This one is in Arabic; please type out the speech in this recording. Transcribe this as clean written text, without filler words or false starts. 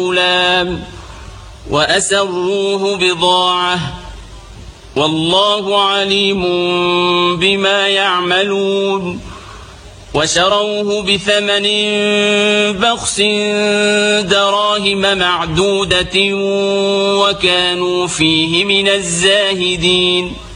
غلام وأسروه بضاعة والله عليم بما يعملون وشروه بثمن بخس دراهم معدودة وكانوا فيه من الزاهدين